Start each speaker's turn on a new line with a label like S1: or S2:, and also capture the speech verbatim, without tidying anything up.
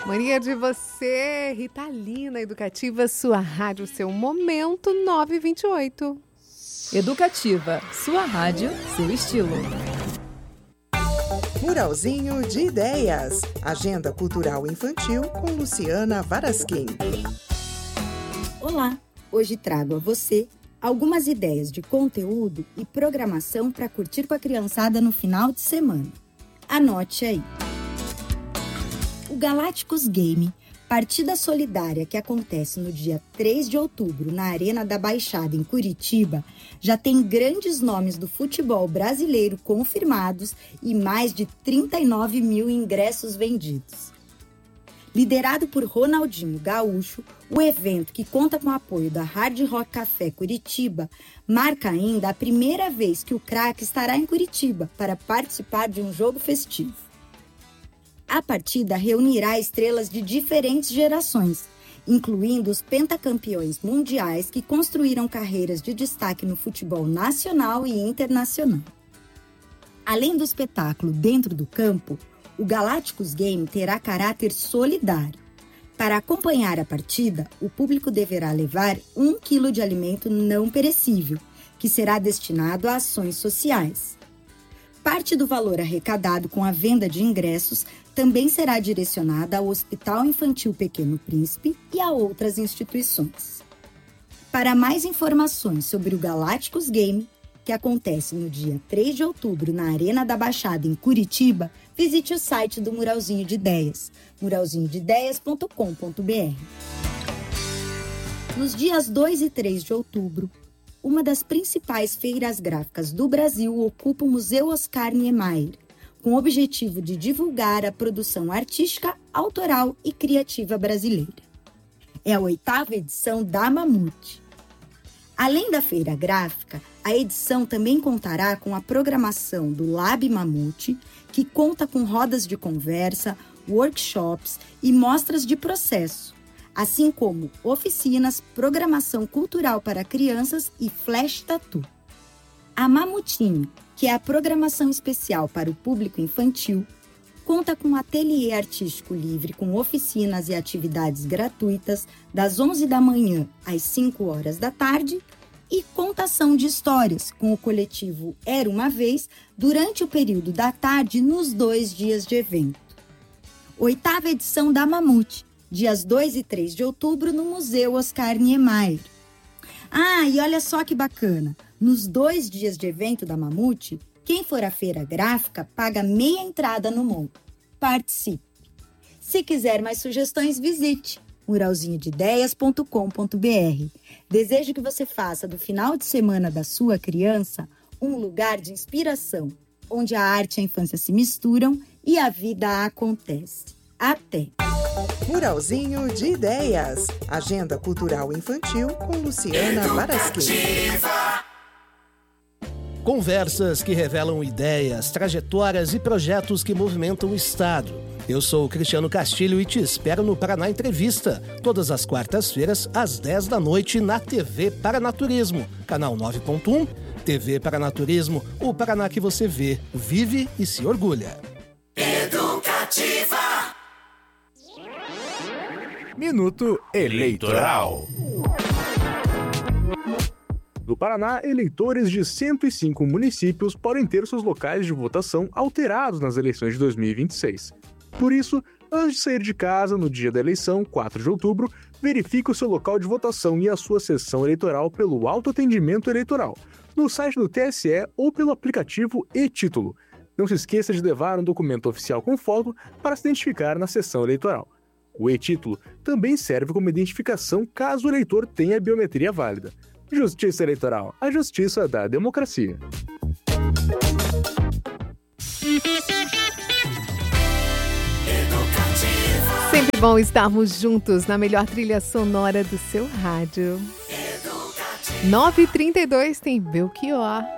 S1: Mania de você, Ritalina Educativa, sua rádio, seu momento, nove e vinte e oito.
S2: Educativa, sua rádio, seu estilo.
S3: Muralzinho de Ideias. Agenda cultural infantil com Luciana Varasquim.
S4: Olá, hoje trago a você algumas ideias de conteúdo e programação para curtir com a criançada no final de semana. Anote aí. O Galácticos Game, partida solidária que acontece no dia três de outubro na Arena da Baixada, em Curitiba, já tem grandes nomes do futebol brasileiro confirmados e mais de trinta e nove mil ingressos vendidos. Liderado por Ronaldinho Gaúcho, o evento, que conta com o apoio da Hard Rock Café Curitiba, marca ainda a primeira vez que o craque estará em Curitiba para participar de um jogo festivo. A partida reunirá estrelas de diferentes gerações, incluindo os pentacampeões mundiais que construíram carreiras de destaque no futebol nacional e internacional. Além do espetáculo dentro do campo, o Galácticos Game terá caráter solidário. Para acompanhar a partida, o público deverá levar um quilo de alimento não perecível, que será destinado a ações sociais. Parte do valor arrecadado com a venda de ingressos também será direcionada ao Hospital Infantil Pequeno Príncipe e a outras instituições. Para mais informações sobre o Galácticos Game, que acontece no dia três de outubro na Arena da Baixada, em Curitiba, visite o site do Muralzinho de Ideias, muralzinho de ideias ponto com ponto b r. Nos dias dois e três de outubro, uma das principais feiras gráficas do Brasil ocupa o Museu Oscar Niemeyer, com o objetivo de divulgar a produção artística, autoral e criativa brasileira. É a oitava edição da Mamute. Além da feira gráfica, a edição também contará com a programação do Lab Mamute, que conta com rodas de conversa, workshops e mostras de processo, assim como oficinas, programação cultural para crianças e flash tattoo. A Mamutinho, que é a programação especial para o público infantil, conta com um ateliê artístico livre com oficinas e atividades gratuitas das onze da manhã às cinco horas da tarde e contação de histórias com o coletivo Era Uma Vez durante o período da tarde nos dois dias de evento. Oitava edição da Mamute, dias dois e três de outubro no Museu Oscar Niemeyer. Ah, e olha só que bacana! Nos dois dias de evento da Mamute, quem for à feira gráfica paga meia entrada no monte. Participe! Se quiser mais sugestões, visite muralzinho de ideias ponto com ponto b r. Desejo que você faça do final de semana da sua criança um lugar de inspiração, onde a arte e a infância se misturam e a vida acontece. Até!
S3: Muralzinho de Ideias. Agenda cultural infantil com Luciana Varasquim.
S5: Conversas que revelam ideias, trajetórias e projetos que movimentam o Estado. Eu sou o Cristiano Castilho e te espero no Paraná Entrevista, todas as quartas-feiras, às dez da noite, na T V Paranaturismo, canal nove ponto um, T V Paranaturismo, o Paraná que você vê, vive e se orgulha.
S6: Educativa.
S7: Minuto Eleitoral. No Paraná, eleitores de cento e cinco municípios podem ter seus locais de votação alterados nas eleições de dois mil e vinte e seis. Por isso, antes de sair de casa no dia da eleição, quatro de outubro, verifique o seu local de votação e a sua sessão eleitoral pelo autoatendimento eleitoral, no site do T S E ou pelo aplicativo e-Título. Não se esqueça de levar um documento oficial com foto para se identificar na sessão eleitoral. O e-Título também serve como identificação caso o eleitor tenha biometria válida. Justiça Eleitoral, a justiça da democracia.
S1: Sempre bom estarmos juntos na melhor trilha sonora do seu rádio. nove e trinta e dois tem Belchior.